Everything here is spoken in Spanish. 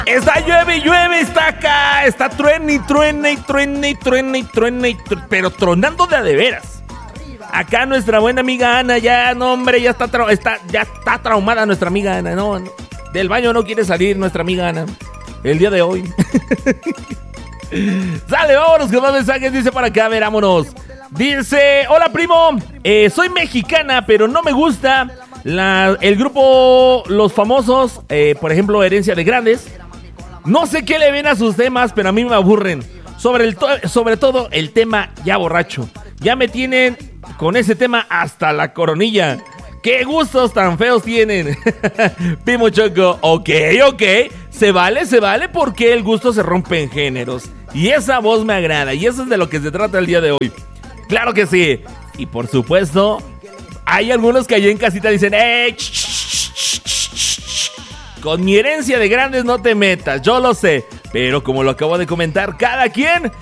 Está llueve y llueve, está acá, está truene y truene y truene y truene y truene, pero tronando de a de veras. Acá nuestra buena amiga Ana, ya, no hombre, ya está traumada nuestra amiga Ana, no, del baño no quiere salir nuestra amiga Ana, el día de hoy. Sale, vámonos con más mensajes, dice para acá, a ver, vámonos. Dice, hola primo, soy mexicana, pero no me gusta el grupo Los Famosos, por ejemplo, Herencia de Grandes. No sé qué le ven a sus temas, pero a mí me aburren. Sobre todo el tema Ya Borracho. Ya me tienen con ese tema hasta la coronilla. ¡Qué gustos tan feos tienen! Primo Choco, ok, se vale porque el gusto se rompe en géneros. Y esa voz me agrada, y eso es de lo que se trata el día de hoy. ¡Claro que sí! Y por supuesto, hay algunos que allí en casita dicen, con mi Herencia de Grandes no te metas, yo lo sé. Pero como lo acabo de comentar, cada quien